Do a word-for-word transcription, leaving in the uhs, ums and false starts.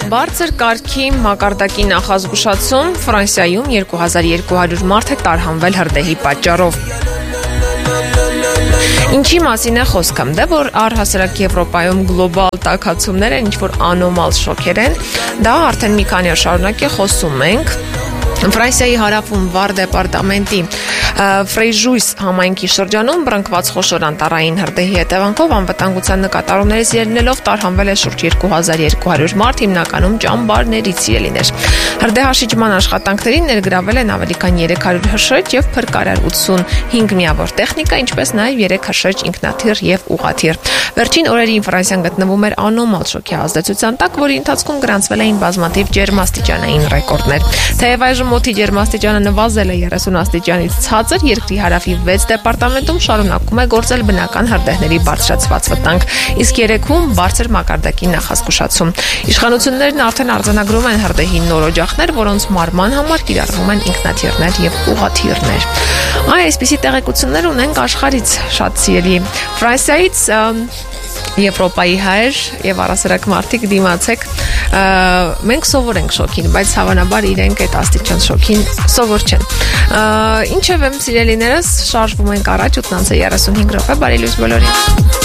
Բարձր կարգի մակարդակի նախազգուշացում Ֆրանսիայում երկու հազար երկու հարյուր մարդ է տարհանվել հրդեհի պատճառով։ Ինչի մասին է խոսքը, դե որ առհասարակ Եվրոպայում գլոբալ տաքացումներ են, ինչ-որ անոմալ շոկեր են, դա արդեն մի քանի օր շարունակ է խոսում ենք։ Ֆրանսիայի հարավում Վար դեպարտամենտի Ֆրեյժույս համայնքի շրջանում բռնկված խոշոր անտառային հրդեհի հետևանքով անվտանգության նկատառումներից ելնելով տարհանվել է շուրջ երկու հազար երկու հարյուր մարդ, հիմնականում ճամբարներից ելիներ։ Հրդեհաշիջման աշխատանքներին ներգրավել են ավելի քան երեք հարյուր հրշեջ եւ փրկարար ութսունհինգ միավոր տեխնիկա, ինչպես նաեւ երեք հրշեջ ինքնաթիռ եւ ուղղաթիռ։ Վերջին օրերին Ֆրանսիան գտնվում էր անոմալ շոկի ազդեցության տակ, որի ընթացքում գրանցվել էին բազմաթիվ ջերմաստիճանային ռեկորդներ։ Թեև այժմ օդի ջերմաստիճանը նվազել է երեսուն աստիճանից ցածր, երկրի հարավի վեց դեպարտամենտում շարունակում է գործել բնական հրդեհների բարձրացված վտանգ, իսկ երեքում բարձր մակարդակի նախազգուշացում։ Իշխանություններն արդեն արձանագրում են հրդեհի նոր օջախներ, որոնց մարման համար կիրառվում են ինքնաթիռներ եւ ուղղաթիռներ։ Այ այսպիսի տեղեկություններ ունենք աշխարհից, շատ սիրելի։ Ֆրանսիայից Եվրոպայի հայր եւ առասարակ մարդիկ դիմացեք, մենք սովոր ենք շոկին, բայց հավանաբար իրենք այդ աստիճան շոկին սովոր չեն։ Ինչևէ, սիրելիներս, շարժվում ենք առաջ ութ երեսունհինգ րոպե, բարի լույս բոլորին։